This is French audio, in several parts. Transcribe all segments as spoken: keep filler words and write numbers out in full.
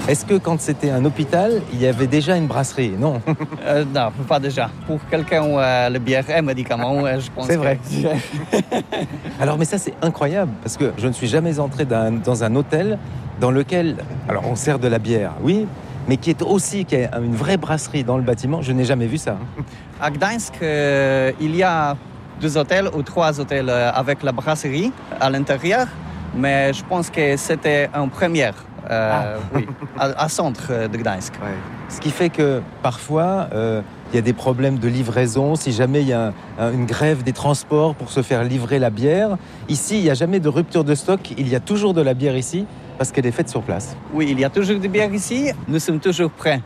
Est-ce que quand c'était un hôpital, il y avait déjà une brasserie? Non. Euh, non, pas déjà. Pour quelqu'un où euh, la bière est un médicament, euh, je pense C'est que... vrai. Alors, mais ça, c'est incroyable, parce que je ne suis jamais entré dans, dans un hôtel dans lequel, alors on sert de la bière, oui, mais qui est aussi qui a une vraie brasserie dans le bâtiment. Je n'ai jamais vu ça. À Gdańsk, euh, il y a deux hôtels ou trois hôtels euh, avec la brasserie à l'intérieur, mais je pense que c'était en première, euh, ah. oui, à, à centre de Gdańsk. Ouais. Ce qui fait que parfois, euh, il y a des problèmes de livraison. Si jamais il y a un, une grève des transports pour se faire livrer la bière, ici, il n'y a jamais de rupture de stock. Il y a toujours de la bière ici parce qu'elle est faite sur place. Oui, il y a toujours de bière ici. Nous sommes toujours prêts.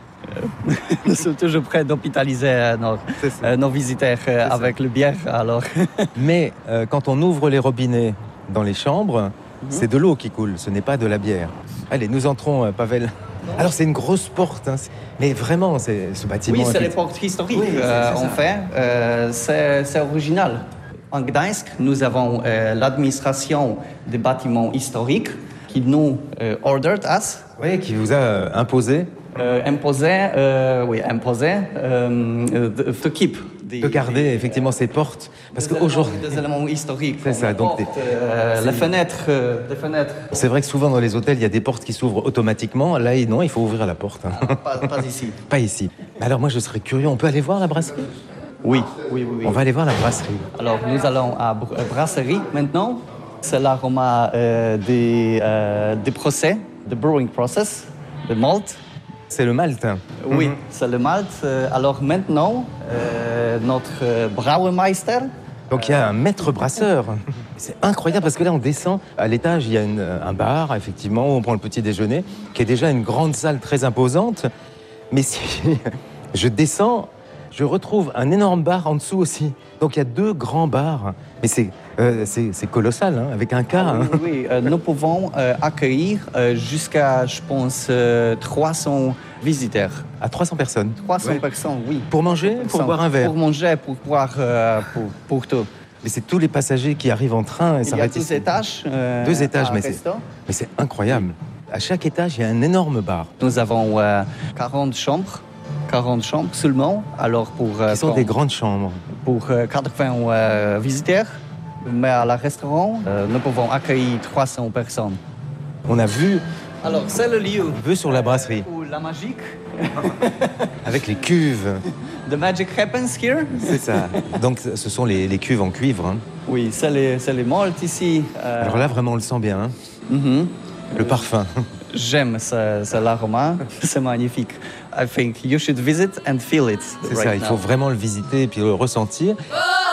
Nous sommes toujours prêts d'hôpitaliser nos, euh, nos visiteurs euh, avec le bière. Alors. Mais euh, quand on ouvre les robinets dans les chambres, mm-hmm. c'est de l'eau qui coule, ce n'est pas de la bière. Allez, nous entrons, euh, Pavel. Alors c'est une grosse porte, hein. Mais vraiment, c'est, ce bâtiment... Oui, c'est les portes historiques, oui, euh, en fait. Euh, c'est, c'est original. En Gdańsk, nous avons euh, l'administration des bâtiments historiques qui nous euh, ordered us. Oui, qui vous a euh, imposé. Euh, imposé, euh, oui, imposé, euh, de, de keep. De garder effectivement ces portes, parce qu'aujourd'hui des éléments historiques, c'est ça, donc portes, des... euh, les fenêtres, euh, les fenêtres. C'est vrai que souvent dans les hôtels il y a des portes qui s'ouvrent automatiquement. Là non, il faut ouvrir la porte. Ah, pas, pas ici. Pas ici. Alors moi je serais curieux, on peut aller voir la brasserie? Oui, oui, oui, oui. On va aller voir la brasserie. Alors nous allons à la brasserie maintenant. C'est l'aroma euh, des, euh, des procès, the brewing process, the malt. C'est le malt. Oui, mm-hmm. c'est le malt. Alors maintenant, euh, notre brouwermeister... Donc il y a un maître brasseur. C'est incroyable parce que là on descend. À l'étage, il y a une, un bar, effectivement, où on prend le petit déjeuner, qui est déjà une grande salle très imposante. Mais si je descends, je retrouve un énorme bar en dessous aussi. Donc il y a deux grands bars. Mais c'est, euh, c'est, c'est colossal, hein, avec un cas. Ah, hein. oui, oui. Euh, nous pouvons euh, accueillir euh, jusqu'à, je pense, euh, trois cents visiteurs. À trois cents personnes? trois cents ouais. personnes, oui. Pour manger, pour boire un verre? Pour manger, pour boire, euh, pour, pour tout. Mais c'est tous les passagers qui arrivent en train et il s'arrêtent ici. Il y a deux étages. Euh, deux étages, mais c'est, mais c'est incroyable. À chaque étage, il y a un énorme bar. Nous avons euh, quarante chambres. quarante chambres seulement. Alors pour, euh, Qui sont pour, des grandes chambres. Pour euh, quatre-vingts euh, visiteurs. Mais à la restaurant, euh, nous pouvons accueillir trois cents personnes. On a vu... Alors, c'est le lieu. Vue sur la brasserie. Où la magique. Avec les cuves. The magic happens here. C'est ça. Donc, ce sont les, les cuves en cuivre. Hein. Oui, c'est les, c'est les maltes ici. Euh... Alors là, vraiment, on le sent bien. Hein. Mm-hmm. Le parfum. J'aime ce, ce l'aroma. C'est magnifique. I think you should visit and feel it. C'est right ça, il now. faut vraiment le visiter et puis le ressentir. Oh